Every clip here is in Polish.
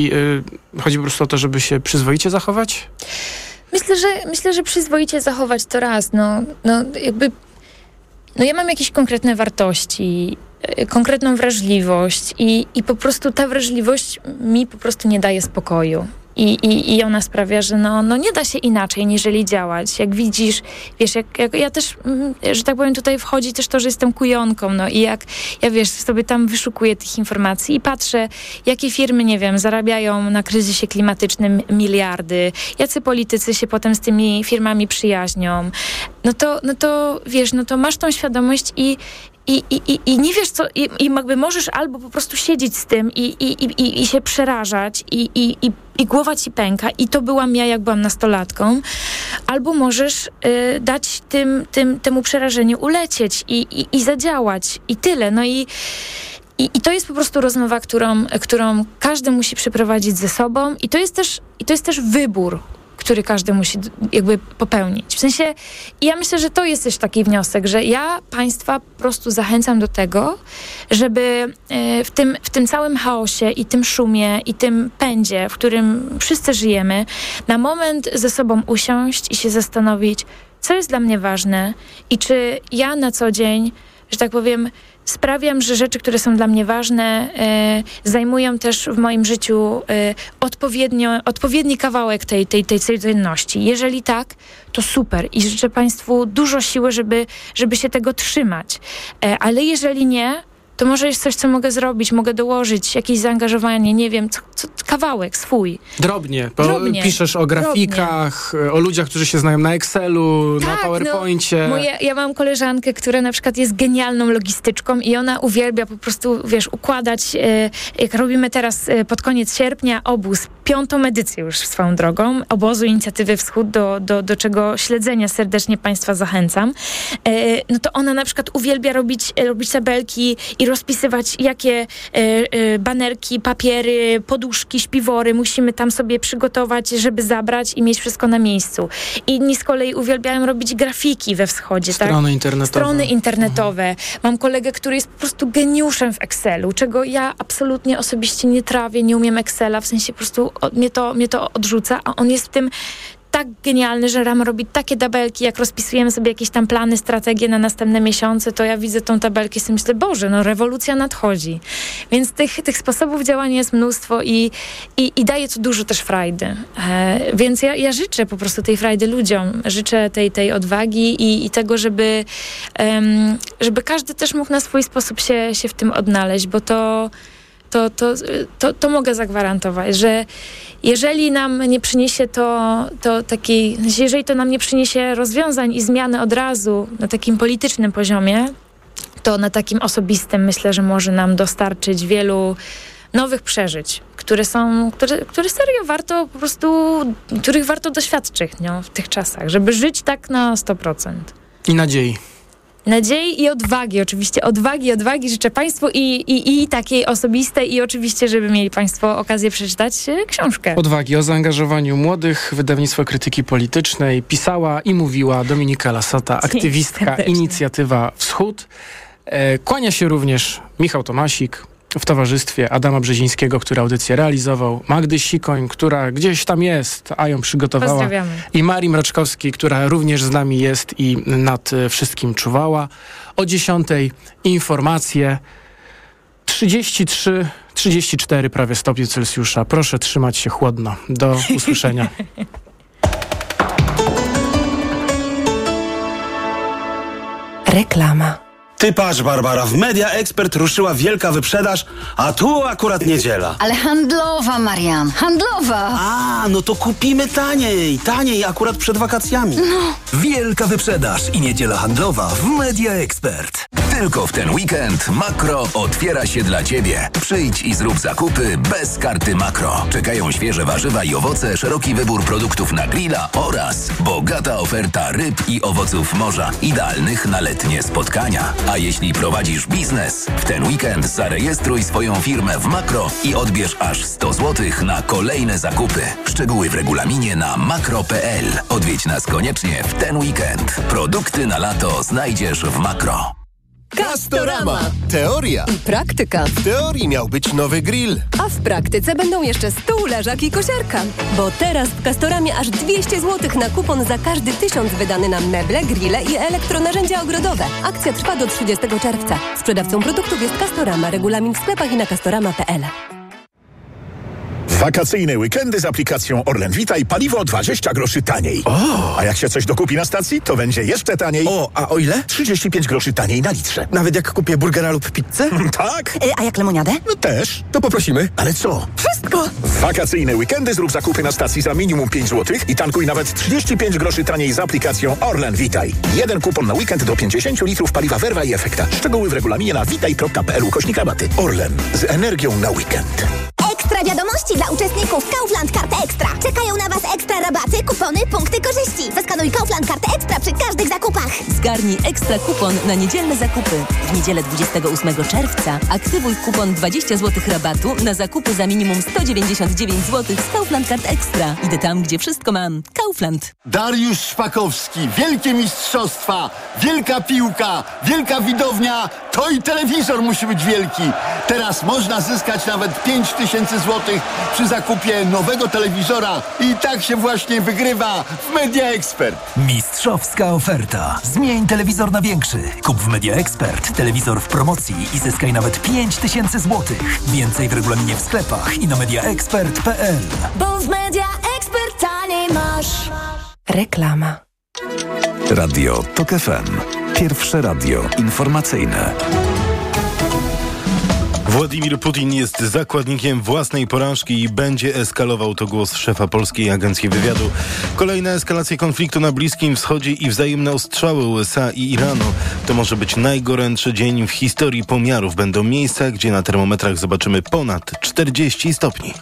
Chodzi po prostu o to, żeby się przyzwoicie zachować? Myślę, że przyzwoicie zachować to raz. Ja mam jakieś konkretne wartości, konkretną wrażliwość i po prostu ta wrażliwość mi po prostu nie daje spokoju. I ona sprawia, że nie da się inaczej, niżeli działać. Jak widzisz, wiesz, jak ja też, że tak powiem, tutaj wchodzi też to, że jestem kujonką, i jak ja, wiesz, sobie tam wyszukuję tych informacji i patrzę, jakie firmy, nie wiem, zarabiają na kryzysie klimatycznym miliardy, jacy politycy się potem z tymi firmami przyjaźnią, to wiesz, to masz tą świadomość i nie wiesz co, i jakby możesz albo po prostu siedzieć z tym i się przerażać i głowa ci pęka i to byłam ja, jak byłam nastolatką, albo możesz dać temu przerażeniu ulecieć i zadziałać i tyle, I to jest po prostu rozmowa, którą każdy musi przeprowadzić ze sobą i to jest też wybór, który każdy musi jakby popełnić. W sensie, ja myślę, że to jest też taki wniosek, że ja państwa po prostu zachęcam do tego, żeby w tym całym chaosie i tym szumie i tym pędzie, w którym wszyscy żyjemy, na moment ze sobą usiąść i się zastanowić, co jest dla mnie ważne i czy ja na co dzień, że tak powiem, sprawiam, że rzeczy, które są dla mnie ważne, zajmują też w moim życiu odpowiedni kawałek tej codzienności. Jeżeli tak, to super i życzę Państwu dużo siły, żeby się tego trzymać. Ale jeżeli nie, to może jest coś, co mogę zrobić, mogę dołożyć, jakieś zaangażowanie, nie wiem, kawałek swój. Drobnie, bo piszesz o grafikach, o ludziach, którzy się znają na Excelu, na PowerPoincie. Ja mam koleżankę, która na przykład jest genialną logistyczką i ona uwielbia po prostu, wiesz, układać, jak robimy teraz pod koniec sierpnia obóz, 5. edycję już swoją drogą, obozu Inicjatywy Wschód, do czego śledzenia serdecznie Państwa zachęcam, to ona na przykład uwielbia robić tabelki i rozpisywać, jakie banerki, papiery, poduszki, śpiwory musimy tam sobie przygotować, żeby zabrać i mieć wszystko na miejscu. Inni z kolei uwielbiają robić grafiki we Wschodzie. Strony internetowe. Mam kolegę, który jest po prostu geniuszem w Excelu, czego ja absolutnie osobiście nie trawię, nie umiem Excela, w sensie po prostu mnie to odrzuca, a on jest w tym tak genialny, że nam robi takie tabelki, jak rozpisujemy sobie jakieś tam plany, strategie na następne miesiące, to ja widzę tą tabelkę i sobie myślę, Boże, rewolucja nadchodzi. Więc tych sposobów działania jest mnóstwo i daje to dużo też frajdy. Więc ja życzę po prostu tej frajdy ludziom. Życzę tej odwagi i tego, żeby każdy też mógł na swój sposób się w tym odnaleźć, bo to mogę zagwarantować, że jeżeli nam nie przyniesie jeżeli to nam nie przyniesie rozwiązań i zmiany od razu na takim politycznym poziomie, to na takim osobistym myślę, że może nam dostarczyć wielu nowych przeżyć, które serio warto po prostu, których warto doświadczyć w tych czasach, żeby żyć tak na 100%. I nadziei. Nadziei i odwagi, oczywiście. Odwagi życzę Państwu i takiej osobistej i oczywiście, żeby mieli Państwo okazję przeczytać książkę. Odwagi o zaangażowaniu młodych, wydawnictwo krytyki politycznej. Pisała i mówiła Dominika Lasota, aktywistka Inicjatywa Wschód. Kłania się również Michał Tomasik w towarzystwie Adama Brzezińskiego, który audycję realizował, Magdy Sikoń, która gdzieś tam jest, a ją przygotowała. Pozdrawiamy. I Marii Mraczkowskiej, która również z nami jest i nad wszystkim czuwała. O 10:00 informacje. 33-34 prawie stopnie Celsjusza. Proszę trzymać się chłodno. Do usłyszenia. Reklama. Ty patrz, Barbara, w Media Expert ruszyła wielka wyprzedaż, a tu akurat niedziela. Ale handlowa, Marian, handlowa. No to kupimy taniej, akurat przed wakacjami. Wielka wyprzedaż i niedziela handlowa w Media Expert. Tylko w ten weekend Makro otwiera się dla Ciebie. Przyjdź i zrób zakupy bez karty Makro. Czekają świeże warzywa i owoce, szeroki wybór produktów na grilla oraz bogata oferta ryb i owoców morza, idealnych na letnie spotkania. A jeśli prowadzisz biznes, w ten weekend zarejestruj swoją firmę w Makro i odbierz aż 100 zł na kolejne zakupy. Szczegóły w regulaminie na makro.pl. Odwiedź nas koniecznie w ten weekend. Produkty na lato znajdziesz w Makro. Castorama. Teoria i praktyka. W teorii miał być nowy grill, A w praktyce będą jeszcze stół, leżak i kosiarka. Bo teraz w Castoramie aż 200 zł na kupon za każdy 1000 wydany na meble, grille i elektronarzędzia ogrodowe. Akcja trwa do 30 czerwca. Sprzedawcą produktów jest Castorama. Regulamin w sklepach i na castorama.pl. Wakacyjne weekendy z aplikacją Orlen Vitaj paliwo 20 groszy taniej. A jak się coś dokupi na stacji, to będzie jeszcze taniej. A o ile? 35 groszy taniej na litrze. Nawet jak kupię burgera lub pizzę? Tak? A jak lemoniadę? No też. To poprosimy. Ale co? Wszystko! W wakacyjne weekendy zrób zakupy na stacji za minimum 5 zł i tankuj nawet 35 groszy taniej z aplikacją Orlen Vitaj. Jeden kupon na weekend do 50 litrów paliwa Verwa i Efekta. Szczegóły w regulaminie na vitaj.pl/rabaty. Orlen. Z energią na weekend. Ekstra wiadomości dla uczestników Kaufland Karty Ekstra. Czekają na Was ekstra rabaty, kupony, punkty korzyści. Zaskanuj Kaufland Kartę Ekstra przy każdych zakupach. Zgarnij ekstra kupon na niedzielne zakupy. W niedzielę 28 czerwca aktywuj kupon 20 zł rabatu na zakupy za minimum 199 zł z Kaufland Kart Ekstra. Idę tam, gdzie wszystko mam. Kaufland. Dariusz Szpakowski, wielkie mistrzostwa, wielka piłka, wielka widownia, to i telewizor musi być wielki. Teraz można zyskać nawet 5000 zł przy zakupie nowego telewizora i tak się właśnie wygrywa w Media Expert. Mistrzowska oferta. Zmień telewizor na większy. Kup w Media Expert telewizor w promocji i zyskaj nawet 5000 zł. Więcej w regulaminie w sklepach i na mediaexpert.pl. Bo w Media Expert taniej masz. Reklama. Radio TOK FM. Pierwsze radio informacyjne. Władimir Putin jest zakładnikiem własnej porażki i będzie eskalował, to głos szefa Polskiej Agencji Wywiadu. Kolejne eskalacje konfliktu na Bliskim Wschodzie i wzajemne ostrzały USA i Iranu. To może być najgorętszy dzień w historii pomiarów. Będą miejsca, gdzie na termometrach zobaczymy ponad 40 stopni.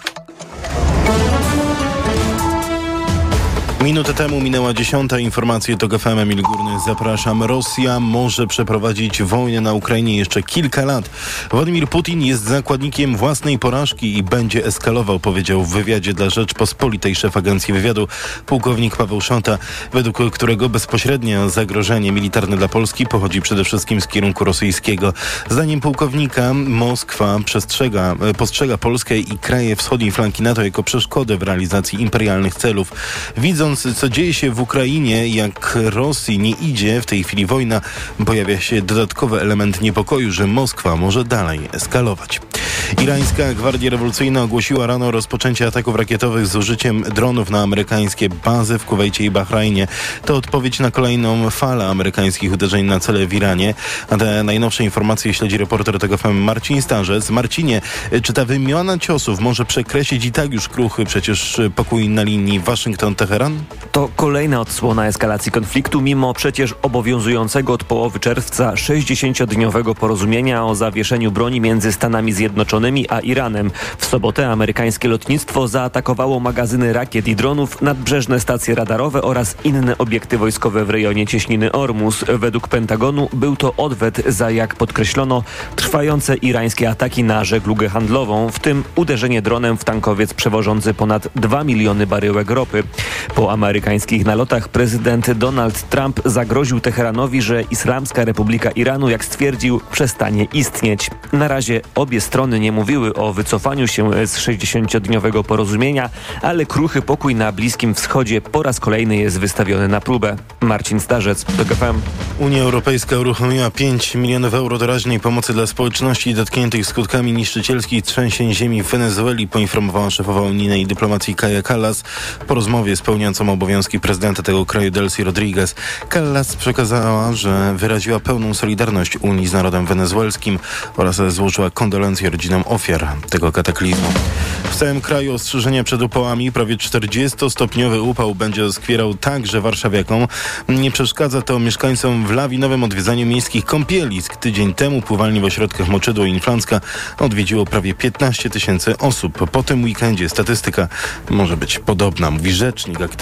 Minutę temu minęła 10. Informacje TOK FM. Emil Górny, zapraszam. Rosja może przeprowadzić wojnę na Ukrainie jeszcze kilka lat. Władimir Putin jest zakładnikiem własnej porażki i będzie eskalował, powiedział w wywiadzie dla Rzeczpospolitej szef Agencji Wywiadu pułkownik Paweł Szota, według którego bezpośrednie zagrożenie militarne dla Polski pochodzi przede wszystkim z kierunku rosyjskiego. Zdaniem pułkownika Moskwa postrzega Polskę i kraje wschodniej flanki NATO jako przeszkodę w realizacji imperialnych celów. Widząc, co dzieje się w Ukrainie, jak Rosji nie idzie w tej chwili wojna, pojawia się dodatkowy element niepokoju, że Moskwa może dalej eskalować. Irańska Gwardia Rewolucyjna ogłosiła rano rozpoczęcie ataków rakietowych z użyciem dronów na amerykańskie bazy w Kuwejcie i Bahrajnie. To odpowiedź na kolejną falę amerykańskich uderzeń na cele w Iranie. A te najnowsze informacje śledzi reporter TOK FM Marcin Starzec. Marcinie, czy ta wymiana ciosów może przekreślić i tak już kruchy przecież pokój na linii Waszyngton-Teheran? To kolejna odsłona eskalacji konfliktu, mimo przecież obowiązującego od połowy czerwca 60-dniowego porozumienia o zawieszeniu broni między Stanami Zjednoczonymi a Iranem. W sobotę amerykańskie lotnictwo zaatakowało magazyny rakiet i dronów, nadbrzeżne stacje radarowe oraz inne obiekty wojskowe w rejonie cieśniny Ormus. Według Pentagonu był to odwet za, jak podkreślono, trwające irańskie ataki na żeglugę handlową, w tym uderzenie dronem w tankowiec przewożący ponad 2 miliony baryłek ropy. Po amerykańskich nalotach prezydent Donald Trump zagroził Teheranowi, że Islamska Republika Iranu, jak stwierdził, przestanie istnieć. Na razie obie strony nie mówiły o wycofaniu się z 60-dniowego porozumienia, ale kruchy pokój na Bliskim Wschodzie po raz kolejny jest wystawiony na próbę. Marcin Starzec, TOK FM. Unia Europejska uruchomiła 5 milionów euro doraźnej pomocy dla społeczności dotkniętych skutkami niszczycielskich trzęsień ziemi w Wenezueli, poinformowała szefowa unijnej dyplomacji Kaja Kallas po rozmowie z pełniącą obowiązki prezydenta tego kraju Delcy Rodriguez. Kallas przekazała, że wyraziła pełną solidarność Unii z narodem wenezuelskim oraz złożyła kondolencje rodzinom ofiar tego kataklizmu. W całym kraju ostrzeżenia przed upałami. Prawie 40-stopniowy upał będzie doskwierał także warszawiakom. Nie przeszkadza to mieszkańcom w lawinowym odwiedzaniu miejskich kąpielisk. Tydzień temu pływalnie w ośrodkach Moczydło i Inflancka odwiedziło prawie 15 000 osób. Po tym weekendzie statystyka może być podobna, mówi rzecznik aktywności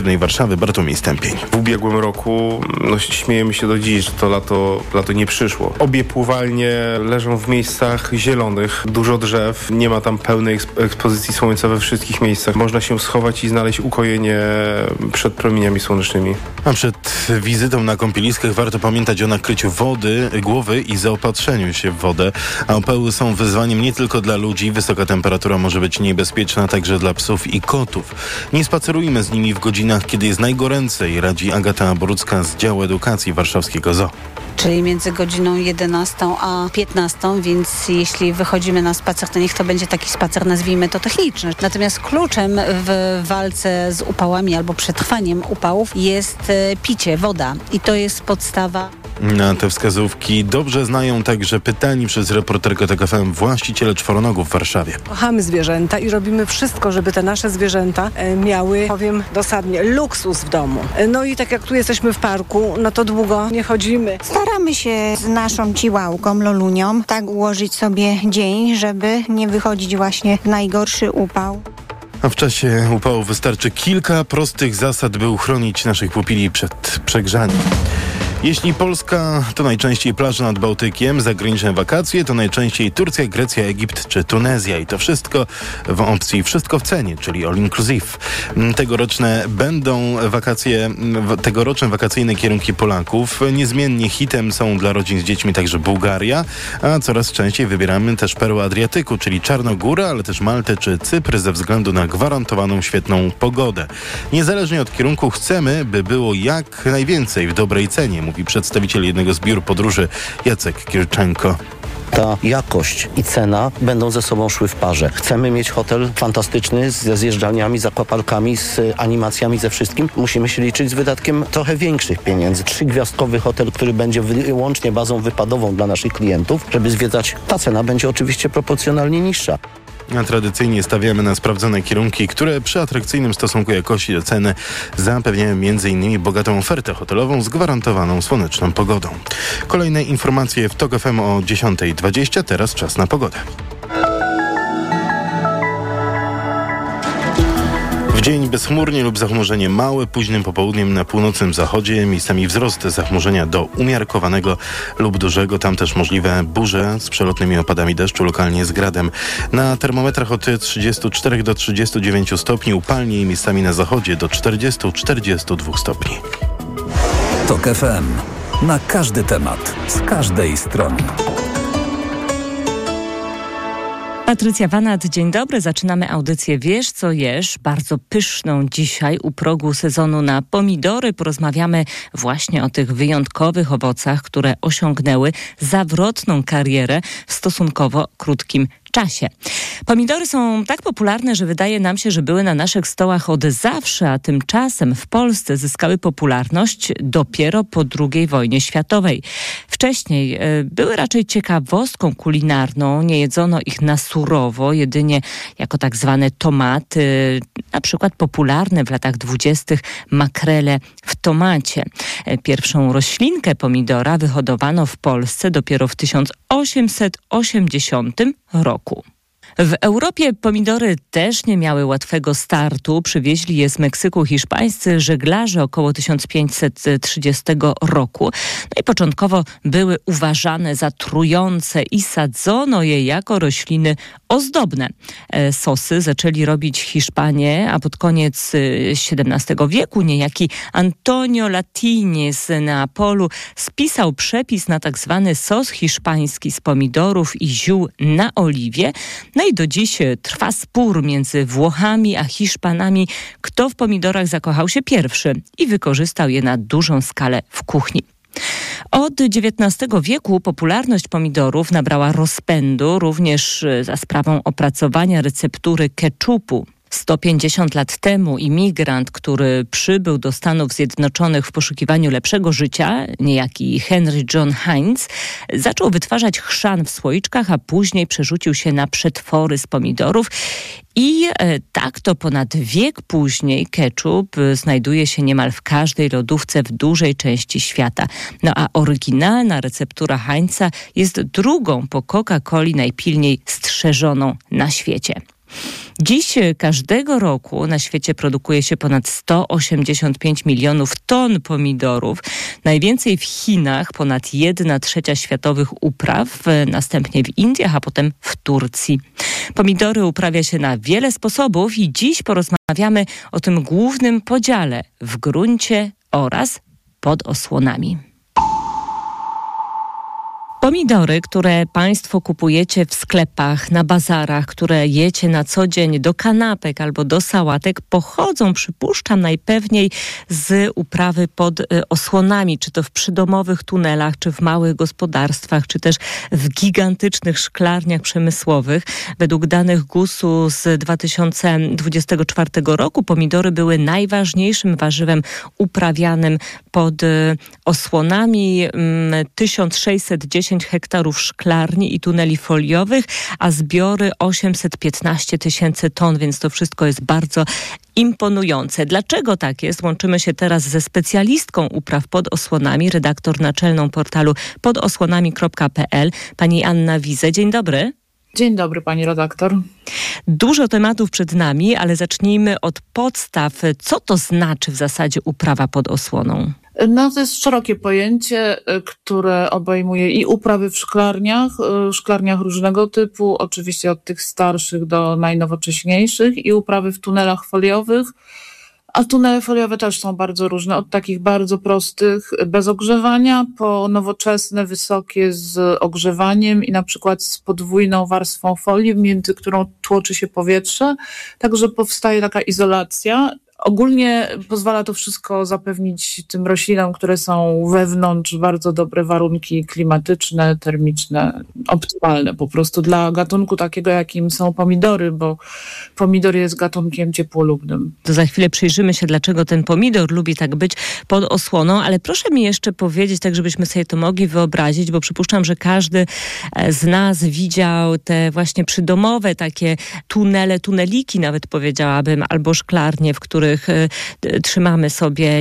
Śródnej Warszawy Bartłomiej Stępień. W ubiegłym roku, śmiejemy się do dziś, że to lato nie przyszło. Obie pływalnie leżą w miejscach zielonych, dużo drzew, nie ma tam pełnej ekspozycji słońca we wszystkich miejscach. Można się schować i znaleźć ukojenie przed promieniami słonecznymi. A przed wizytą na kąpieliskach warto pamiętać o nakryciu głowy i zaopatrzeniu się w wodę. A opały są wyzwaniem nie tylko dla ludzi. Wysoka temperatura może być niebezpieczna także dla psów i kotów. Nie spacerujmy z nimi w godzinach, kiedy jest najgoręcej, radzi Agata Borucka z działu edukacji warszawskiego ZOO. Czyli między godziną 11 a 15, więc jeśli wychodzimy na spacer, to niech to będzie taki spacer, nazwijmy to techniczny. Natomiast kluczem w walce z upałami albo przetrwaniem upałów jest picie, woda. I to jest podstawa. Na te wskazówki dobrze znają także pytani przez reporterkę TOK FM właściciele czworonogów w Warszawie. Kochamy zwierzęta i robimy wszystko, żeby te nasze zwierzęta miały, powiem dosadnie, luksus w domu. No i tak jak tu jesteśmy w parku, no to długo nie chodzimy. Staramy się z naszą ciłałką, Lolunią, tak ułożyć sobie dzień, żeby nie wychodzić właśnie w najgorszy upał. A w czasie upału wystarczy kilka prostych zasad, by uchronić naszych pupili przed przegrzaniem. Jeśli Polska, to najczęściej plaże nad Bałtykiem, zagraniczne wakacje, to najczęściej Turcja, Grecja, Egipt czy Tunezja. I to wszystko w opcji wszystko w cenie, czyli all inclusive. Tegoroczne wakacyjne kierunki Polaków. Niezmiennie hitem są dla rodzin z dziećmi także Bułgaria, a coraz częściej wybieramy też perłę Adriatyku, czyli Czarnogórę, ale też Maltę czy Cypr ze względu na gwarantowaną świetną pogodę. Niezależnie od kierunku chcemy, by było jak najwięcej w dobrej cenie, mówi przedstawiciel jednego z biur podróży Jacek Kirczenko. Ta jakość i cena będą ze sobą szły w parze. Chcemy mieć hotel fantastyczny ze zjeżdżalniami, z aquaparkami, z animacjami, ze wszystkim. Musimy się liczyć z wydatkiem trochę większych pieniędzy. 3-gwiazdkowy hotel, który będzie wyłącznie bazą wypadową dla naszych klientów, żeby zwiedzać. Ta cena będzie oczywiście proporcjonalnie niższa. A tradycyjnie stawiamy na sprawdzone kierunki, które przy atrakcyjnym stosunku jakości do ceny zapewniają m.in. bogatą ofertę hotelową z gwarantowaną słoneczną pogodą. Kolejne informacje w TOK FM o 10:20. Teraz czas na pogodę. W dzień bezchmurnie lub zachmurzenie małe, późnym popołudniem na północnym zachodzie, miejscami wzrost zachmurzenia do umiarkowanego lub dużego. Tam też możliwe burze z przelotnymi opadami deszczu, lokalnie z gradem. Na termometrach od 34 do 39 stopni, upalniej miejscami na zachodzie do 40-42 stopni. TOK FM. Na każdy temat, z każdej strony. Patrycja Wanat, dzień dobry. Zaczynamy audycję Wiesz co jesz, bardzo pyszną dzisiaj u progu sezonu na pomidory. Porozmawiamy właśnie o tych wyjątkowych owocach, które osiągnęły zawrotną karierę w stosunkowo krótkim czasie. Pomidory są tak popularne, że wydaje nam się, że były na naszych stołach od zawsze, a tymczasem w Polsce zyskały popularność dopiero po II wojnie światowej. Wcześniej były raczej ciekawostką kulinarną, nie jedzono ich na surowo, jedynie jako tak zwane tomaty, na przykład popularne w latach 20. makrele w tomacie. Pierwszą roślinkę pomidora wyhodowano w Polsce dopiero w 1880 roku. W Europie pomidory też nie miały łatwego startu. Przywieźli je z Meksyku hiszpańscy żeglarze około 1530 roku. No i początkowo były uważane za trujące i sadzono je jako rośliny ozdobne. Sosy zaczęli robić Hiszpanie, a pod koniec XVII wieku niejaki Antonio Latini z Neapolu spisał przepis na tak zwany sos hiszpański z pomidorów i ziół na oliwie. No i do dziś trwa spór między Włochami a Hiszpanami, kto w pomidorach zakochał się pierwszy i wykorzystał je na dużą skalę w kuchni. Od XIX wieku popularność pomidorów nabrała rozpędu również za sprawą opracowania receptury keczupu. 150 lat temu imigrant, który przybył do Stanów Zjednoczonych w poszukiwaniu lepszego życia, niejaki Henry John Heinz, zaczął wytwarzać chrzan w słoiczkach, a później przerzucił się na przetwory z pomidorów. I tak to ponad wiek później ketchup znajduje się niemal w każdej lodówce w dużej części świata. No a oryginalna receptura Heinza jest drugą po Coca-Coli najpilniej strzeżoną na świecie. Dziś każdego roku na świecie produkuje się ponad 185 milionów ton pomidorów. Najwięcej w Chinach, ponad 1/3 światowych upraw, następnie w Indiach, a potem w Turcji. Pomidory uprawia się na wiele sposobów i dziś porozmawiamy o tym głównym podziale w gruncie oraz pod osłonami. Pomidory, które Państwo kupujecie w sklepach, na bazarach, które jecie na co dzień do kanapek albo do sałatek, pochodzą, przypuszczam, najpewniej z uprawy pod osłonami, czy to w przydomowych tunelach, czy w małych gospodarstwach, czy też w gigantycznych szklarniach przemysłowych. Według danych GUS-u z 2024 roku pomidory były najważniejszym warzywem uprawianym pod osłonami. 1610 hektarów szklarni i tuneli foliowych, a zbiory 815 tysięcy ton, więc to wszystko jest bardzo imponujące. Dlaczego tak jest? Łączymy się teraz ze specjalistką upraw pod osłonami, redaktor naczelną portalu podosłonami.pl, pani Anna Wize. Dzień dobry. Dzień dobry, pani redaktor. Dużo tematów przed nami, ale zacznijmy od podstaw. Co to znaczy w zasadzie uprawa pod osłoną? No, to jest szerokie pojęcie, które obejmuje i uprawy w szklarniach różnego typu, oczywiście od tych starszych do najnowocześniejszych, i uprawy w tunelach foliowych. A tunele foliowe też są bardzo różne, od takich bardzo prostych, bez ogrzewania, po nowoczesne, wysokie z ogrzewaniem i na przykład z podwójną warstwą folii, między którą tłoczy się powietrze, także powstaje taka izolacja. Ogólnie pozwala to wszystko zapewnić tym roślinom, które są wewnątrz, bardzo dobre warunki klimatyczne, termiczne, optymalne po prostu dla gatunku takiego, jakim są pomidory, bo pomidor jest gatunkiem ciepłolubnym. To za chwilę przyjrzymy się, dlaczego ten pomidor lubi tak być pod osłoną, ale proszę mi jeszcze powiedzieć, tak żebyśmy sobie to mogli wyobrazić, bo przypuszczam, że każdy z nas widział te właśnie przydomowe takie tuneliki nawet powiedziałabym, albo szklarnie, w których trzymamy sobie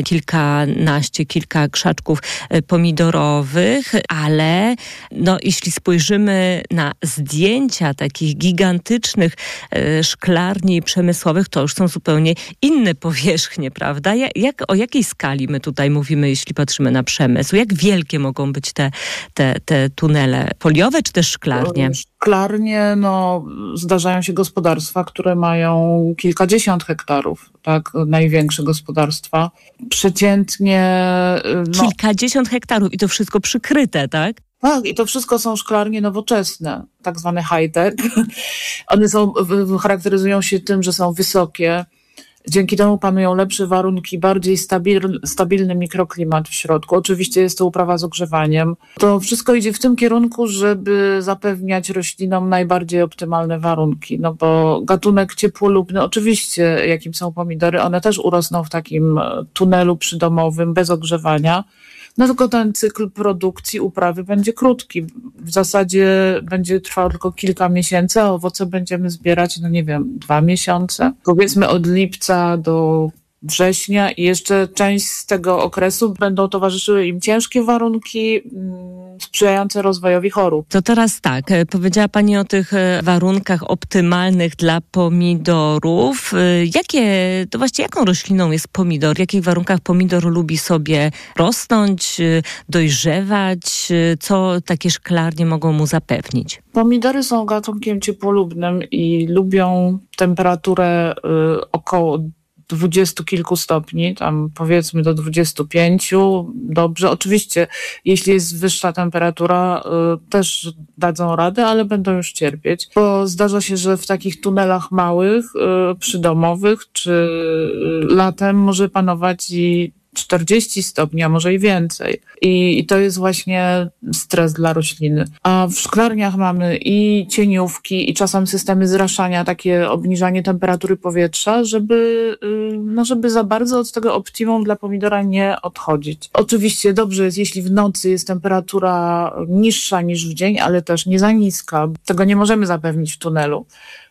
kilka krzaczków pomidorowych, ale no, jeśli spojrzymy na zdjęcia takich gigantycznych szklarni przemysłowych, to już są zupełnie inne powierzchnie, prawda? O jakiej skali my tutaj mówimy, jeśli patrzymy na przemysł? Jak wielkie mogą być te tunele foliowe, czy też szklarnie? Szklarnie, no, zdarzają się gospodarstwa, które mają kilkadziesiąt hektarów, tak, największe gospodarstwa. Przeciętnie... Kilkadziesiąt hektarów i to wszystko przykryte, tak? Tak, i to wszystko są szklarnie nowoczesne, tak zwane high-tech. One charakteryzują się tym, że są wysokie. Dzięki temu panują lepsze warunki, bardziej stabilny mikroklimat w środku. Oczywiście jest to uprawa z ogrzewaniem. To wszystko idzie w tym kierunku, żeby zapewniać roślinom najbardziej optymalne warunki. No bo gatunek ciepłolubny, oczywiście jakim są pomidory, one też urosną w takim tunelu przydomowym, bez ogrzewania. No tylko ten cykl produkcji, uprawy będzie krótki. W zasadzie będzie trwał tylko kilka miesięcy, a owoce będziemy zbierać, 2 miesiące. Powiedzmy od lipca do września i jeszcze część z tego okresu będą towarzyszyły im ciężkie warunki sprzyjające rozwojowi chorób. To teraz tak, powiedziała pani o tych warunkach optymalnych dla pomidorów. Jaką rośliną jest pomidor? W jakich warunkach pomidor lubi sobie rosnąć, dojrzewać? Co takie szklarnie mogą mu zapewnić? Pomidory są gatunkiem ciepłolubnym i lubią temperaturę około 20 kilku stopni, tam powiedzmy do 25, dobrze. Oczywiście, jeśli jest wyższa temperatura, też dadzą radę, ale będą już cierpieć, bo zdarza się, że w takich tunelach małych, przydomowych, czy latem może panować i 40 stopni, a może i więcej. I to jest właśnie stres dla rośliny. A w szklarniach mamy i cieniówki, i czasem systemy zraszania, takie obniżanie temperatury powietrza, żeby za bardzo od tego optimum dla pomidora nie odchodzić. Oczywiście dobrze jest, jeśli w nocy jest temperatura niższa niż w dzień, ale też nie za niska. Tego nie możemy zapewnić w tunelu.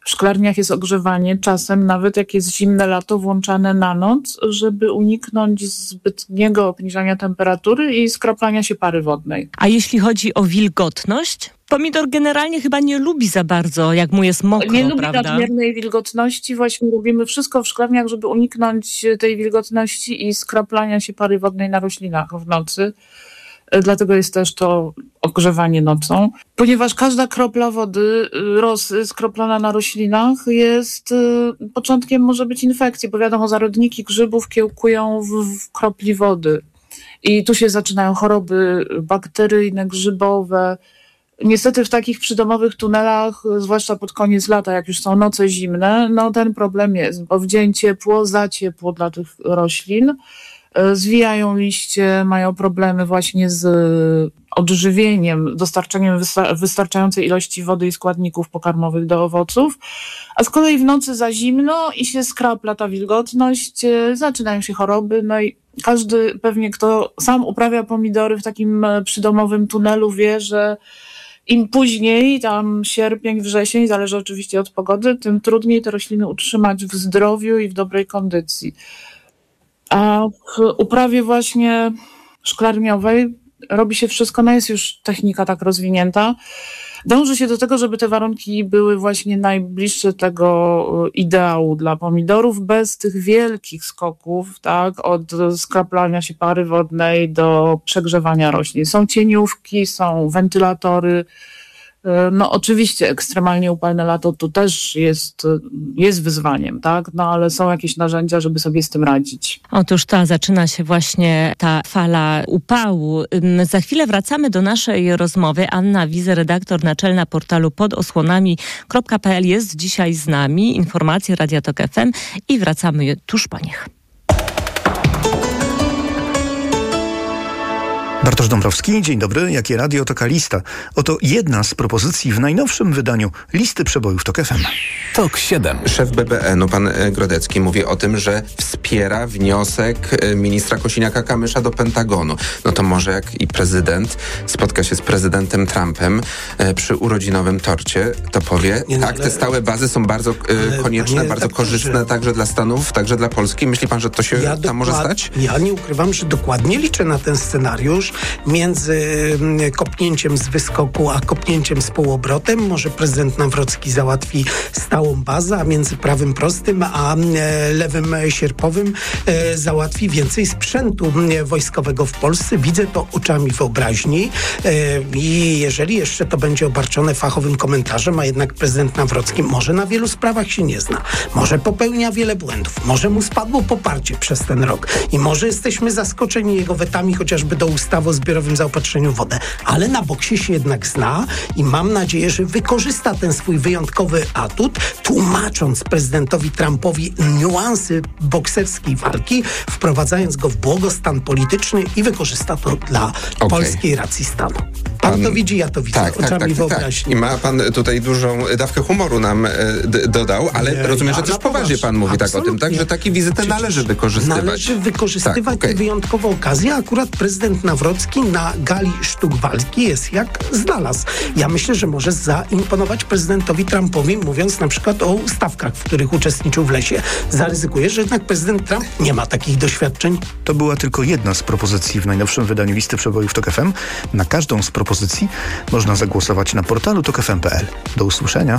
W szklarniach jest ogrzewanie, czasem nawet jak jest zimne lato, włączane na noc, żeby uniknąć zbytniego obniżania temperatury i skroplania się pary wodnej. A jeśli chodzi o wilgotność? Pomidor generalnie chyba nie lubi za bardzo, jak mu jest mokro, nie lubi prawda? nadmiernej wilgotności. Właśnie robimy wszystko w szklarniach, żeby uniknąć tej wilgotności i skroplania się pary wodnej na roślinach w nocy. Dlatego jest też to ogrzewanie nocą. Ponieważ każda kropla wody, rosy skroplona na roślinach jest początkiem może być infekcji, bo wiadomo, zarodniki grzybów kiełkują w kropli wody. I tu się zaczynają choroby bakteryjne, grzybowe. Niestety w takich przydomowych tunelach, zwłaszcza pod koniec lata, jak już są noce zimne, no ten problem jest, bo w dzień ciepło, za ciepło dla tych roślin. Zwijają liście, mają problemy właśnie z odżywieniem, dostarczeniem wystarczającej ilości wody i składników pokarmowych do owoców, a z kolei w nocy za zimno i się skrapla ta wilgotność, zaczynają się choroby, no i każdy pewnie, kto sam uprawia pomidory w takim przydomowym tunelu, wie, że im później, tam sierpień, wrzesień, zależy oczywiście od pogody, tym trudniej te rośliny utrzymać w zdrowiu i w dobrej kondycji. A w uprawie właśnie szklarniowej robi się wszystko, no jest już technika tak rozwinięta. Dąży się do tego, żeby te warunki były właśnie najbliższe tego ideału dla pomidorów, bez tych wielkich skoków, tak, od skraplania się pary wodnej do przegrzewania roślin. Są cieniówki, są wentylatory. No oczywiście ekstremalnie upalne lato tu też jest wyzwaniem, tak? No ale są jakieś narzędzia, żeby sobie z tym radzić. Otóż zaczyna się właśnie ta fala upału. Za chwilę wracamy do naszej rozmowy. Anna Wize, redaktor naczelna portalu podosłonami.pl jest dzisiaj z nami. Informacje Radia Tok FM i wracamy tuż po nich. Bartosz Dąbrowski, dzień dobry. Jakie radio, taka lista. Oto jedna z propozycji w najnowszym wydaniu listy przebojów Tok FM. Tok 7. Szef BBN-u, pan Grodecki, mówi o tym, że wspiera wniosek ministra Kosiniaka-Kamysza do Pentagonu. No to może jak i prezydent spotka się z prezydentem Trumpem przy urodzinowym torcie, to powie, te stałe bazy są bardzo konieczne, bardzo korzystne także dla Stanów, także dla Polski. Myśli pan, że to się tam może stać? Ja nie ukrywam, że dokładnie liczę na ten scenariusz. Między kopnięciem z wyskoku a kopnięciem z półobrotem może prezydent Nawrocki załatwi stałą bazę, a między prawym prostym a lewym sierpowym załatwi więcej sprzętu wojskowego w Polsce. Widzę to oczami wyobraźni i jeżeli jeszcze to będzie obarczone fachowym komentarzem, a jednak prezydent Nawrocki może na wielu sprawach się nie zna, może popełnia wiele błędów, może mu spadło poparcie przez ten rok i może jesteśmy zaskoczeni jego wetami chociażby do ustawy o zbiorowym zaopatrzeniu w wodę, ale na boksie się jednak zna i mam nadzieję, że wykorzysta ten swój wyjątkowy atut, tłumacząc prezydentowi Trumpowi niuansy bokserskiej walki, wprowadzając go w błogostan polityczny i wykorzysta to dla polskiej racji stanu. Pan to widzi, ja to widzę oczami wyobraźni. I ma pan tutaj dużą dawkę humoru nam dodał, ale rozumiem, że też poważnie pan mówi tak o tym, tak? Że takie wizyty należy wykorzystywać. Należy wykorzystywać tę wyjątkową okazję. Akurat prezydent Nawrocki na gali sztuk walki jest jak znalazł. Ja myślę, że może zaimponować prezydentowi Trumpowi, mówiąc na przykład o stawkach, w których uczestniczył w lesie. Zaryzykuje, że jednak prezydent Trump nie ma takich doświadczeń. To była tylko jedna z propozycji w najnowszym wydaniu listy przebojów Tok FM. Na każdą z propozycji można zagłosować na portalu tokfm.pl. Do usłyszenia.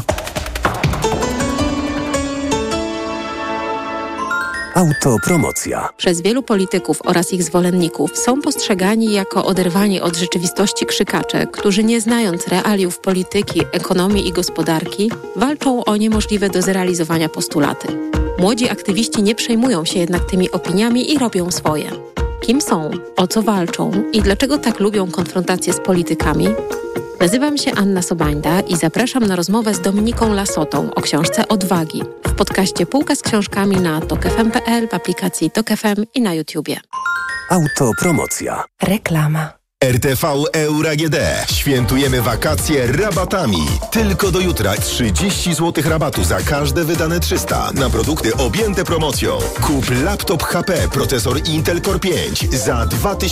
Autopromocja. Przez wielu polityków oraz ich zwolenników są postrzegani jako oderwani od rzeczywistości krzykacze, którzy nie znając realiów polityki, ekonomii i gospodarki, walczą o niemożliwe do zrealizowania postulaty. Młodzi aktywiści nie przejmują się jednak tymi opiniami i robią swoje. Kim są, o co walczą i dlaczego tak lubią konfrontację z politykami? Nazywam się Anna Sobańda i zapraszam na rozmowę z Dominiką Lasotą o książce Odwagi w podcaście Półka z książkami na tokfm.pl, w aplikacji Tok FM i na YouTubie. Autopromocja. Reklama. RTV Euro AGD. Świętujemy wakacje rabatami. Tylko do jutra 30 zł rabatu za każde wydane 300 na produkty objęte promocją. Kup laptop HP procesor Intel Core 5 za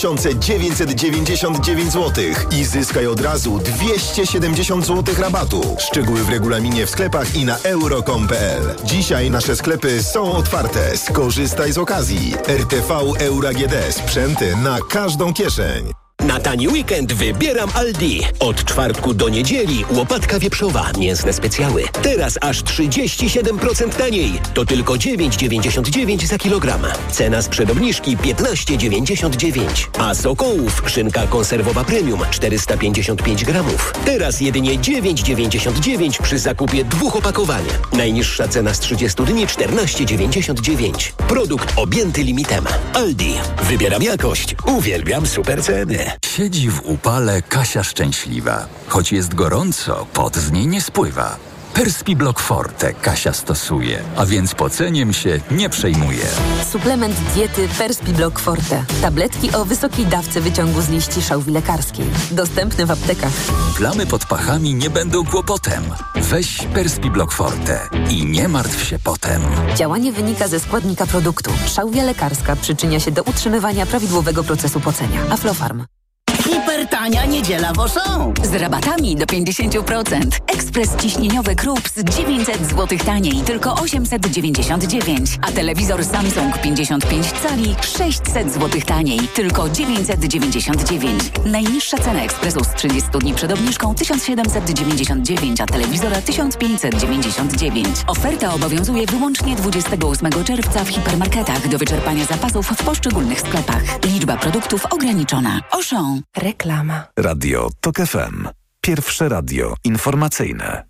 2999 zł i zyskaj od razu 270 zł rabatu. Szczegóły w regulaminie w sklepach i na euro.com.pl. Dzisiaj nasze sklepy są otwarte. Skorzystaj z okazji. RTV Euro AGD. Sprzęty na każdą kieszeń. Na tani weekend wybieram Aldi. Od czwartku do niedzieli łopatka wieprzowa, mięsne specjały. Teraz aż 37% taniej. To tylko 9,99 za kilogram. Cena sprzed obniżki 15,99. A Sokołów szynka konserwowa premium 455 gramów. Teraz jedynie 9,99 przy zakupie 2 opakowań. Najniższa cena z 30 dni 14,99. Produkt objęty limitem. Aldi. Wybieram jakość. Uwielbiam super ceny. Siedzi w upale Kasia szczęśliwa. Choć jest gorąco, pot z niej nie spływa. Perspiblock Forte Kasia stosuje, a więc poceniem się nie przejmuje. Suplement diety Perspiblock Forte. Tabletki o wysokiej dawce wyciągu z liści szałwi lekarskiej. Dostępny w aptekach. Plamy pod pachami nie będą kłopotem. Weź Perspiblock Forte i nie martw się potem. Działanie wynika ze składnika produktu. Szałwia lekarska przyczynia się do utrzymywania prawidłowego procesu pocenia. Aflofarm. Super tania niedziela w Auchan. Z rabatami do 50%. Ekspres ciśnieniowy Krups 900 zł taniej, tylko 899. A telewizor Samsung 55 cali 600 zł taniej, tylko 999. Najniższa cena ekspresu z 30 dni przed obniżką 1799, a telewizora 1599. Oferta obowiązuje wyłącznie 28 czerwca w hipermarketach do wyczerpania zapasów w poszczególnych sklepach. Liczba produktów ograniczona. Auchan. Reklama. Radio TOK FM. Pierwsze radio informacyjne.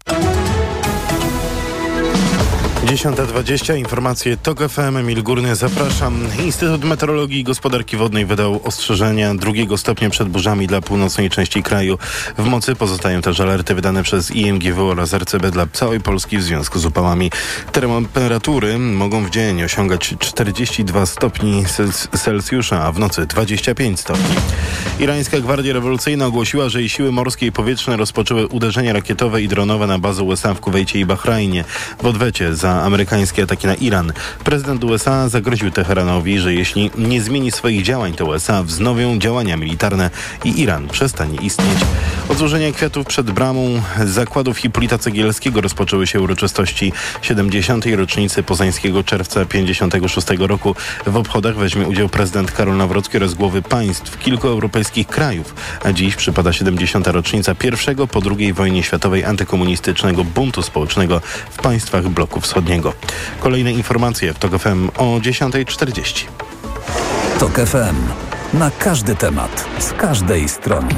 10:20. Informacje TOK FM. Emil Górny, zapraszam. Instytut Meteorologii i Gospodarki Wodnej wydał ostrzeżenia 2 stopnia przed burzami dla północnej części kraju. W mocy pozostają też alerty wydane przez IMGW oraz RCB dla całej Polski w związku z upałami. Temperatury mogą w dzień osiągać 42 stopni Celsjusza, a w nocy 25 stopni. Irańska Gwardia Rewolucyjna ogłosiła, że jej siły morskie i powietrzne rozpoczęły uderzenia rakietowe i dronowe na bazę USA w Kuwejcie i Bahrajnie w odwecie za amerykańskie ataki na Iran. Prezydent USA zagroził Teheranowi, że jeśli nie zmieni swoich działań, to USA wznowią działania militarne i Iran przestanie istnieć. Od złożenia kwiatów przed bramą zakładów Hipolita Cegielskiego rozpoczęły się uroczystości 70. rocznicy poznańskiego czerwca 56 roku. W obchodach weźmie udział prezydent Karol Nawrocki oraz głowy państw kilku europejskich krajów, a dziś przypada 70. rocznica pierwszego po II wojnie światowej antykomunistycznego buntu społecznego w państwach bloku wschodniego. Kolejne informacje w TOK FM o 10:40. TOK FM. Na każdy temat, z każdej strony.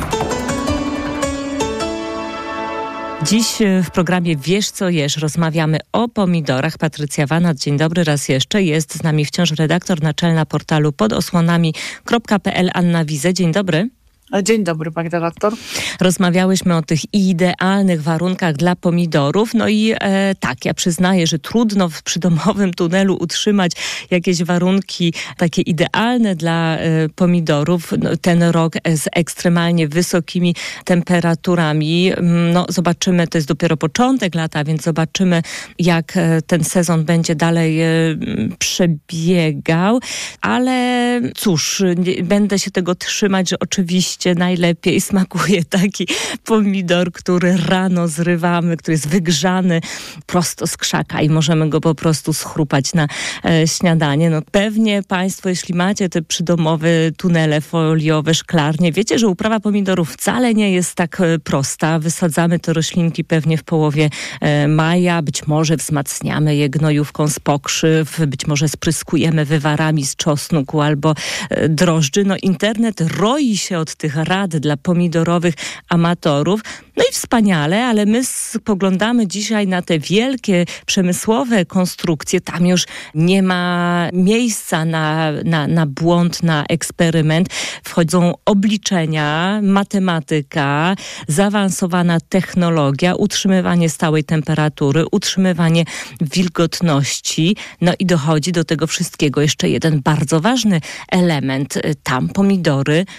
Dziś w programie Wiesz co jesz rozmawiamy o pomidorach. Patrycja Wanat, dzień dobry raz jeszcze. Jest z nami wciąż redaktor naczelna portalu podosłonami.pl Anna Wize. Dzień dobry. Dzień dobry, pani redaktor. Rozmawiałyśmy o tych idealnych warunkach dla pomidorów. No i tak, ja przyznaję, że trudno w przydomowym tunelu utrzymać jakieś warunki takie idealne dla pomidorów. No, ten rok z ekstremalnie wysokimi temperaturami. No zobaczymy, to jest dopiero początek lata, więc zobaczymy, jak ten sezon będzie dalej przebiegał. Ale cóż, będę się tego trzymać, że oczywiście najlepiej smakuje taki pomidor, który rano zrywamy, który jest wygrzany prosto z krzaka i możemy go po prostu schrupać na śniadanie. No pewnie państwo, jeśli macie te przydomowe tunele foliowe, szklarnie, wiecie, że uprawa pomidorów wcale nie jest tak prosta. Wysadzamy te roślinki pewnie w połowie maja, być może wzmacniamy je gnojówką z pokrzyw, być może spryskujemy wywarami z czosnku albo drożdży. No internet roi się od tych rad dla pomidorowych amatorów. No i wspaniale, ale my spoglądamy dzisiaj na te wielkie przemysłowe konstrukcje. Tam już nie ma miejsca na błąd, na eksperyment. Wchodzą obliczenia, matematyka, zaawansowana technologia, utrzymywanie stałej temperatury, utrzymywanie wilgotności. No i dochodzi do tego wszystkiego jeszcze jeden bardzo ważny element. Tam pomidory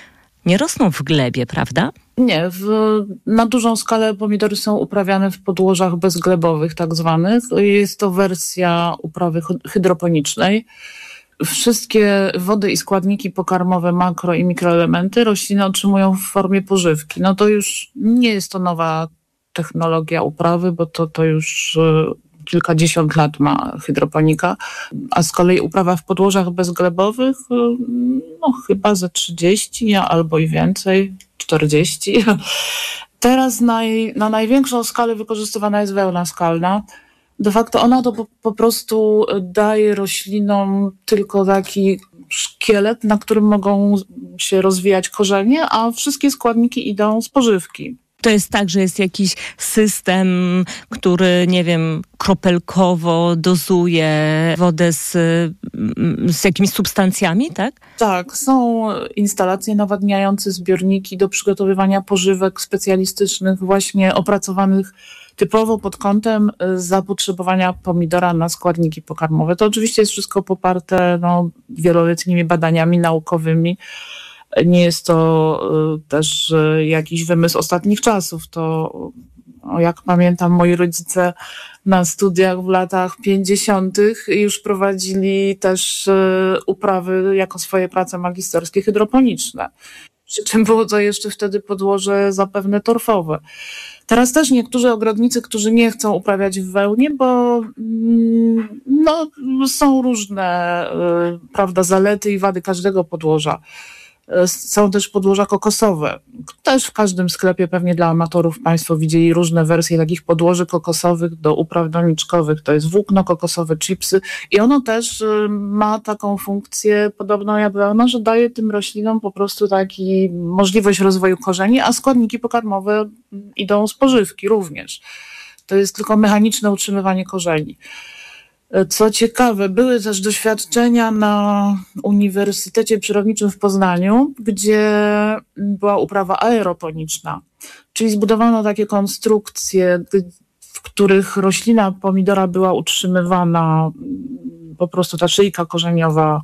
nie rosną w glebie, prawda? Nie, na dużą skalę pomidory są uprawiane w podłożach bezglebowych tak zwanych. Jest to wersja uprawy hydroponicznej. Wszystkie wody i składniki pokarmowe, makro i mikroelementy rośliny otrzymują w formie pożywki. No to już nie jest to nowa technologia uprawy, bo to już kilkadziesiąt lat ma hydroponika, a z kolei uprawa w podłożach bezglebowych, no chyba ze 30 albo i więcej, 40. Teraz na największą skalę wykorzystywana jest wełna skalna. De facto ona to po prostu daje roślinom tylko taki szkielet, na którym mogą się rozwijać korzenie, a wszystkie składniki idą z pożywki. To jest tak, że jest jakiś system, który, nie wiem, kropelkowo dozuje wodę z jakimiś substancjami, tak? Tak, są instalacje nawadniające, zbiorniki do przygotowywania pożywek specjalistycznych, właśnie opracowanych typowo pod kątem zapotrzebowania pomidora na składniki pokarmowe. To oczywiście jest wszystko poparte wieloletnimi badaniami naukowymi. Nie jest to też jakiś wymysł ostatnich czasów. To, jak pamiętam, moi rodzice na studiach w latach 50. już prowadzili też uprawy jako swoje prace magisterskie hydroponiczne. Przy czym było to jeszcze wtedy podłoże zapewne torfowe. Teraz też niektórzy ogrodnicy, którzy nie chcą uprawiać w wełnie, bo są różne zalety i wady każdego podłoża. Są też podłoża kokosowe. Też w każdym sklepie pewnie dla amatorów Państwo widzieli różne wersje takich podłoży kokosowych do upraw doniczkowych. To jest włókno kokosowe, chipsy i ono też ma taką funkcję podobną jak wełna, że daje tym roślinom po prostu taki możliwość rozwoju korzeni, a składniki pokarmowe idą z pożywki również. To jest tylko mechaniczne utrzymywanie korzeni. Co ciekawe, były też doświadczenia na Uniwersytecie Przyrodniczym w Poznaniu, gdzie była uprawa aeroponiczna, czyli zbudowano takie konstrukcje, w których roślina pomidora była utrzymywana, po prostu ta szyjka korzeniowa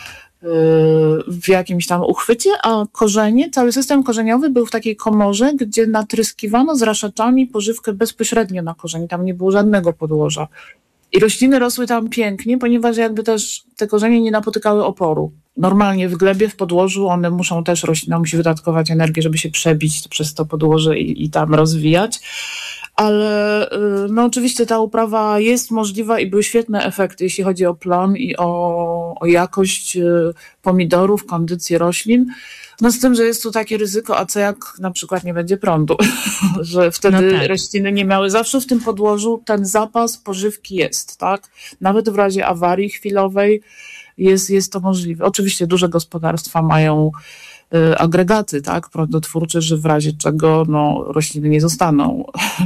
w jakimś tam uchwycie, a korzenie, cały system korzeniowy był w takiej komorze, gdzie natryskiwano zraszaczami pożywkę bezpośrednio na korzeń, tam nie było żadnego podłoża. I rośliny rosły tam pięknie, ponieważ jakby też te korzenie nie napotykały oporu. Normalnie w glebie, w podłożu one muszą też, roślina musi wydatkować energię, żeby się przebić przez to podłoże i tam rozwijać. Ale oczywiście ta uprawa jest możliwa i były świetne efekty, jeśli chodzi o plon i o jakość pomidorów, kondycję roślin. Z tym, że jest tu takie ryzyko, a co jak na przykład nie będzie prądu, że wtedy rośliny nie miały, zawsze w tym podłożu ten zapas pożywki jest, tak? Nawet w razie awarii chwilowej jest to możliwe. Oczywiście duże gospodarstwa mają agregaty, tak, prądotwórcze, że w razie czego rośliny nie zostaną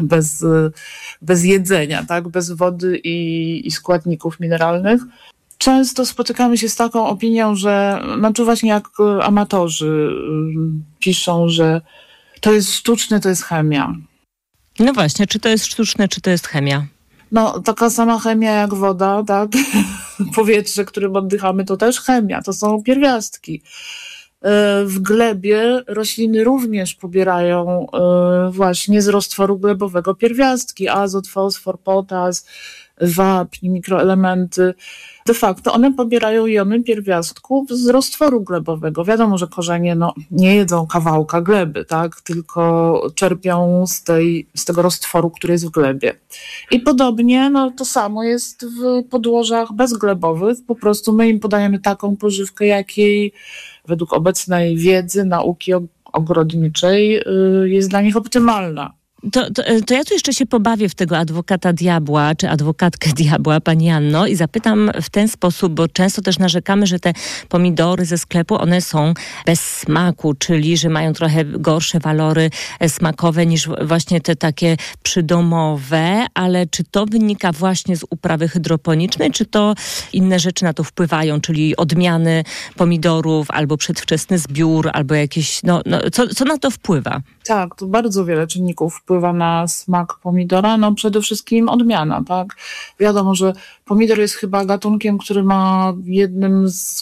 bez jedzenia, tak, bez wody i składników mineralnych. Często spotykamy się z taką opinią, że właśnie jak amatorzy piszą, że to jest sztuczne, to jest chemia. No właśnie, czy to jest sztuczne, czy to jest chemia? Taka sama chemia jak woda, tak? Powietrze, którym oddychamy, to też chemia, to są pierwiastki. W glebie rośliny również pobierają właśnie z roztworu glebowego pierwiastki, azot, fosfor, potas, wapń, mikroelementy. De facto one pobierają jony pierwiastków z roztworu glebowego. Wiadomo, że korzenie nie jedzą kawałka gleby, tak? Tylko czerpią z tego roztworu, który jest w glebie. I podobnie to samo jest w podłożach bezglebowych. Po prostu my im podajemy taką pożywkę, jakiej według obecnej wiedzy, nauki ogrodniczej jest dla nich optymalna. To ja tu jeszcze się pobawię w tego adwokata diabła, czy adwokatkę diabła, pani Anno, i zapytam w ten sposób, bo często też narzekamy, że te pomidory ze sklepu, one są bez smaku, czyli że mają trochę gorsze walory smakowe niż właśnie te takie przydomowe, ale czy to wynika właśnie z uprawy hydroponicznej, czy to inne rzeczy na to wpływają, czyli odmiany pomidorów, albo przedwczesny zbiór, albo jakieś, co na to wpływa? Tak, to bardzo wiele czynników wpływa na smak pomidora. Przede wszystkim odmiana, tak? Wiadomo, że pomidor jest chyba gatunkiem, który ma jednym z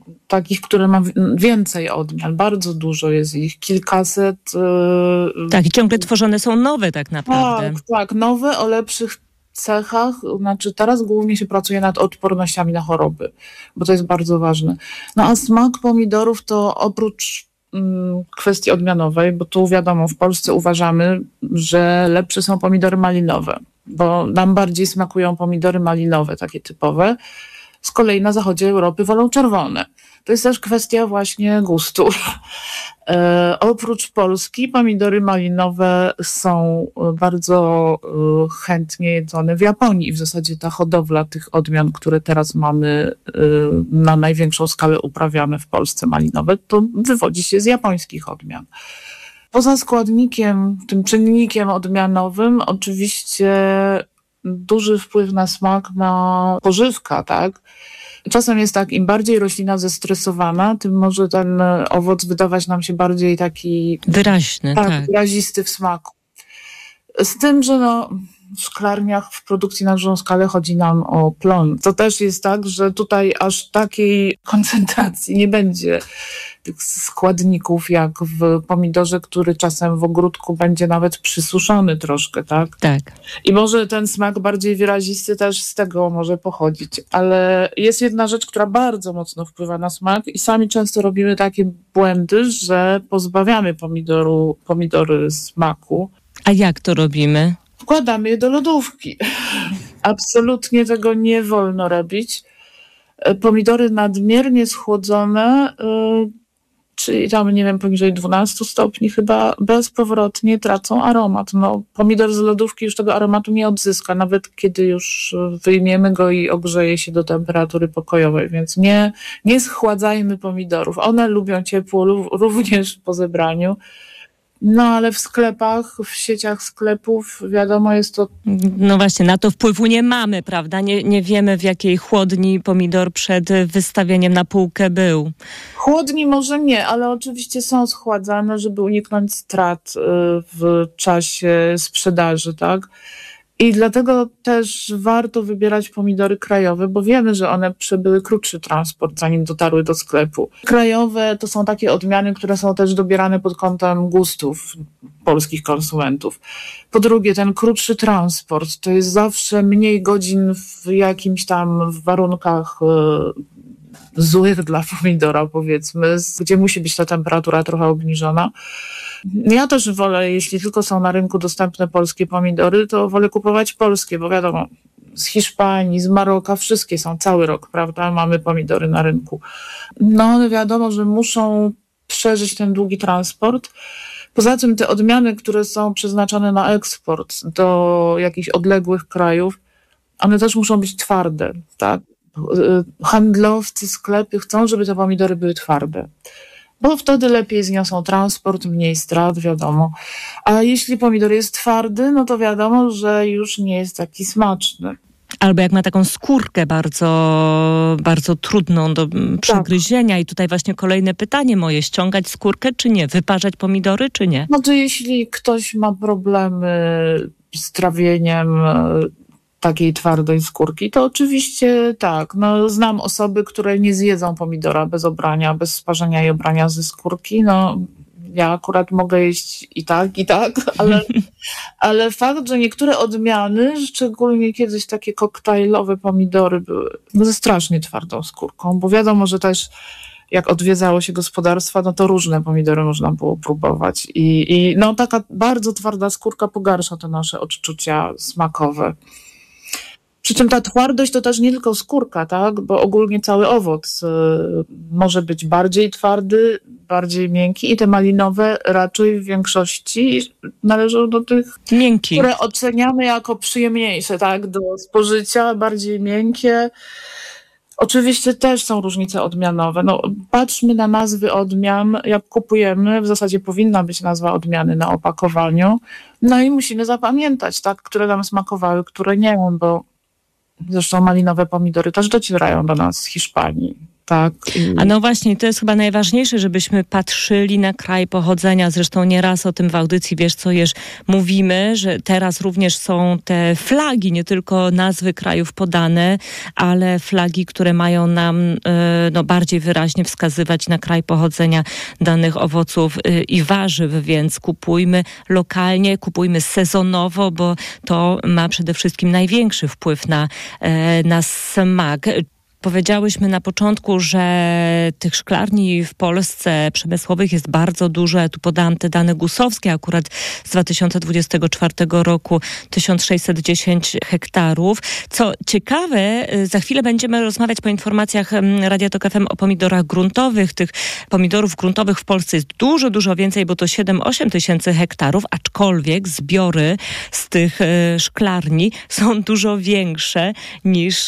takich, które ma więcej odmian. Bardzo dużo jest ich, kilkaset. Tak, i ciągle tworzone są nowe tak naprawdę. Tak, nowe o lepszych cechach. Znaczy teraz głównie się pracuje nad odpornościami na choroby, bo to jest bardzo ważne. No a smak pomidorów to oprócz kwestii odmianowej, bo tu wiadomo, w Polsce uważamy, że lepsze są pomidory malinowe, bo nam bardziej smakują pomidory malinowe, takie typowe. Z kolei na zachodzie Europy wolą czerwone. To jest też kwestia właśnie gustu. Oprócz Polski pomidory malinowe są bardzo chętnie jedzone w Japonii. W zasadzie ta hodowla tych odmian, które teraz mamy na największą skalę uprawiane w Polsce malinowe, to wywodzi się z japońskich odmian. Poza składnikiem, tym czynnikiem odmianowym, oczywiście duży wpływ na smak ma pożywka, tak? Czasem jest tak, im bardziej roślina zestresowana, tym może ten owoc wydawać nam się bardziej taki wyraźny, tak. Wyrazisty w smaku. Z tym, że w szklarniach w produkcji na dużą skalę chodzi nam o plon. To też jest tak, że tutaj aż takiej koncentracji nie będzie tych składników jak w pomidorze, który czasem w ogródku będzie nawet przysuszony troszkę, tak? Tak. I może ten smak bardziej wyrazisty też z tego może pochodzić. Ale jest jedna rzecz, która bardzo mocno wpływa na smak i sami często robimy takie błędy, że pozbawiamy pomidory smaku. A jak to robimy? Wkładamy je do lodówki. Absolutnie tego nie wolno robić. Pomidory nadmiernie schłodzone, czyli tam, nie wiem, poniżej 12 stopni chyba, bezpowrotnie tracą aromat. Pomidor z lodówki już tego aromatu nie odzyska, nawet kiedy już wyjmiemy go i ogrzeje się do temperatury pokojowej, więc nie schładzajmy pomidorów. One lubią ciepło również po zebraniu. No ale w sklepach, w sieciach sklepów, wiadomo, jest to... No właśnie, na to wpływu nie mamy, prawda? Nie wiemy, w jakiej chłodni pomidor przed wystawieniem na półkę był. Chłodni może nie, ale oczywiście są schładzane, żeby uniknąć strat w czasie sprzedaży, tak? I dlatego też warto wybierać pomidory krajowe, bo wiemy, że one przebyły krótszy transport, zanim dotarły do sklepu. Krajowe to są takie odmiany, które są też dobierane pod kątem gustów polskich konsumentów. Po drugie, ten krótszy transport to jest zawsze mniej godzin w jakimś tam warunkach złych dla pomidora, powiedzmy, gdzie musi być ta temperatura trochę obniżona. Ja też wolę, jeśli tylko są na rynku dostępne polskie pomidory, to wolę kupować polskie, bo wiadomo, z Hiszpanii, z Maroka, wszystkie są cały rok, prawda? Mamy pomidory na rynku. No ale wiadomo, że muszą przeżyć ten długi transport. Poza tym te odmiany, które są przeznaczone na eksport do jakichś odległych krajów, one też muszą być twarde, tak? Handlowcy, sklepy chcą, żeby te pomidory były twarde, bo wtedy lepiej zniosą transport, mniej strat, wiadomo. A jeśli pomidor jest twardy, no to wiadomo, że już nie jest taki smaczny. Albo jak ma taką skórkę bardzo, bardzo trudną do przegryzienia. I tutaj właśnie kolejne pytanie moje. Ściągać skórkę czy nie? Wyparzać pomidory czy nie? No to jeśli ktoś ma problemy z trawieniem takiej twardej skórki, to oczywiście tak. No, znam osoby, które nie zjedzą pomidora bez obrania, bez sparzenia i obrania ze skórki. No, ja akurat mogę jeść i tak, ale fakt, że niektóre odmiany, szczególnie kiedyś takie koktajlowe pomidory były ze strasznie twardą skórką, bo wiadomo, że też jak odwiedzało się gospodarstwa, no to różne pomidory można było próbować i no taka bardzo twarda skórka pogarsza te nasze odczucia smakowe. Przy czym ta twardość to też nie tylko skórka, tak? Bo ogólnie cały owoc może być bardziej twardy, bardziej miękki i te malinowe raczej w większości należą do tych, miękkich, które oceniamy jako przyjemniejsze, tak? Do spożycia, bardziej miękkie. Oczywiście też są różnice odmianowe. No, patrzmy na nazwy odmian, jak kupujemy, w zasadzie powinna być nazwa odmiany na opakowaniu. No i musimy zapamiętać, tak? Które nam smakowały, które nie, bo zresztą malinowe pomidory też docierają do nas z Hiszpanii. Tak. A no właśnie, to jest chyba najważniejsze, żebyśmy patrzyli na kraj pochodzenia. Zresztą nieraz o tym w audycji Wiesz co jesz mówimy, że teraz również są te flagi, nie tylko nazwy krajów podane, ale flagi, które mają nam bardziej wyraźnie wskazywać na kraj pochodzenia danych owoców i warzyw, więc kupujmy lokalnie, kupujmy sezonowo, bo to ma przede wszystkim największy wpływ na smak. Powiedziałyśmy na początku, że tych szklarni w Polsce przemysłowych jest bardzo dużo. Ja tu podałam te dane GUS-owskie, akurat z 2024 roku 1610 hektarów. Co ciekawe, za chwilę będziemy rozmawiać po informacjach Radia Tok FM o pomidorach gruntowych. Tych pomidorów gruntowych w Polsce jest dużo, dużo więcej, bo to 7-8 tysięcy hektarów, aczkolwiek zbiory z tych szklarni są dużo większe niż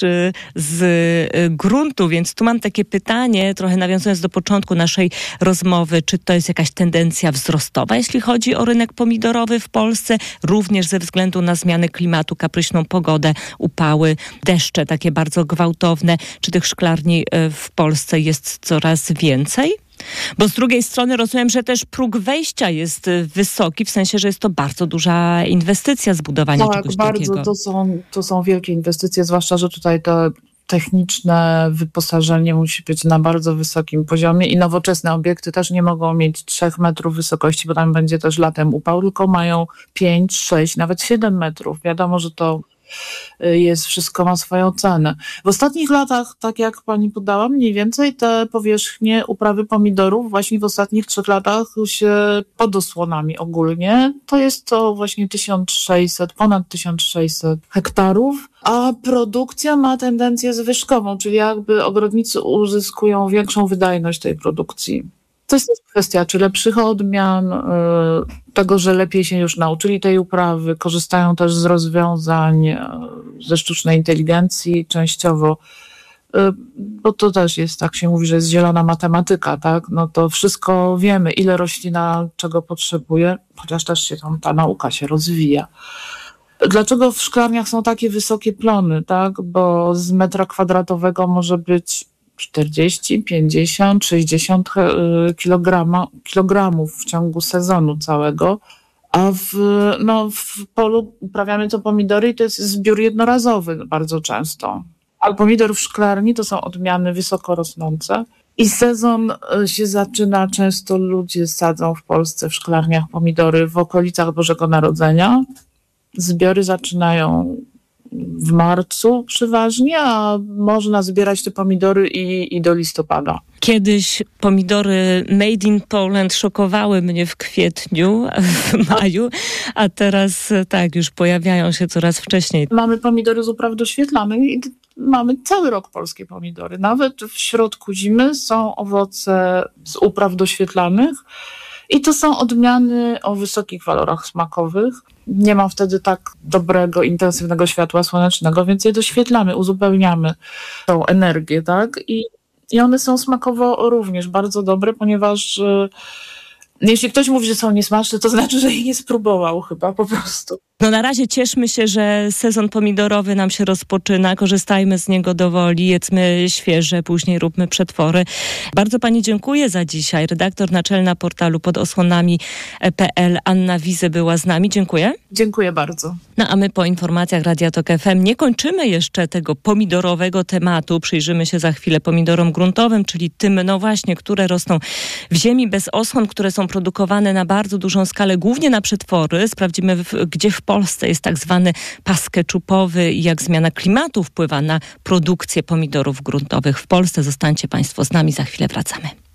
z gruntu, więc tu mam takie pytanie, trochę nawiązując do początku naszej rozmowy, czy to jest jakaś tendencja wzrostowa, jeśli chodzi o rynek pomidorowy w Polsce, również ze względu na zmiany klimatu, kapryśną pogodę, upały, deszcze takie bardzo gwałtowne. Czy tych szklarni w Polsce jest coraz więcej? Bo z drugiej strony rozumiem, że też próg wejścia jest wysoki, w sensie, że jest to bardzo duża inwestycja zbudowanie czegoś takiego. Tak, bardzo. To są wielkie inwestycje, zwłaszcza, że tutaj to techniczne wyposażenie musi być na bardzo wysokim poziomie i nowoczesne obiekty też nie mogą mieć 3 metrów wysokości, bo tam będzie też latem upał, tylko mają 5, 6, nawet 7 metrów. Wiadomo, że to wszystko ma swoją cenę. W ostatnich latach, tak jak pani podała, mniej więcej te powierzchnie uprawy pomidorów właśnie w ostatnich 3 latach się pod osłonami ogólnie, to jest to właśnie ponad 1600 hektarów, a produkcja ma tendencję zwyżkową, czyli jakby ogrodnicy uzyskują większą wydajność tej produkcji. To jest kwestia, czy lepszych odmian, tego, że lepiej się już nauczyli tej uprawy, korzystają też z rozwiązań ze sztucznej inteligencji częściowo, bo to też jest, tak się mówi, że jest zielona matematyka, tak? No to wszystko wiemy, ile roślina czego potrzebuje, chociaż też się ta nauka się rozwija. Dlaczego w szklarniach są takie wysokie plony, tak? Bo z metra kwadratowego może być 40, 50, 60 kilogramów w ciągu sezonu całego, a w polu uprawiamy to pomidory i to jest zbiór jednorazowy bardzo często. A pomidor w szklarni to są odmiany wysoko rosnące i sezon się zaczyna, często ludzie sadzą w Polsce w szklarniach pomidory w okolicach Bożego Narodzenia. Zbiory zaczynają w marcu przeważnie, a można zbierać te pomidory i do listopada. Kiedyś pomidory made in Poland szokowały mnie w kwietniu, w maju, a teraz tak, już pojawiają się coraz wcześniej. Mamy pomidory z upraw doświetlanych i mamy cały rok polskie pomidory. Nawet w środku zimy są owoce z upraw doświetlanych i to są odmiany o wysokich walorach smakowych. Nie ma wtedy tak dobrego, intensywnego światła słonecznego, więc je doświetlamy, uzupełniamy tą energię, tak? I one są smakowo również bardzo dobre, ponieważ jeśli ktoś mówi, że są niesmaczne, to znaczy, że ich nie spróbował chyba po prostu. No na razie cieszmy się, że sezon pomidorowy nam się rozpoczyna. Korzystajmy z niego do woli, jedzmy świeże, później róbmy przetwory. Bardzo pani dziękuję za dzisiaj. Redaktor naczelna portalu podosłonami.pl Anna Wizy była z nami. Dziękuję. Dziękuję bardzo. No a my po informacjach Radia Tok FM nie kończymy jeszcze tego pomidorowego tematu. Przyjrzymy się za chwilę pomidorom gruntowym, czyli tym, no właśnie, które rosną w ziemi bez osłon, które są produkowane na bardzo dużą skalę, głównie na przetwory. Sprawdzimy, gdzie w Polsce jest tak zwany pas keczupowy i jak zmiana klimatu wpływa na produkcję pomidorów gruntowych w Polsce. Zostańcie państwo z nami, za chwilę wracamy.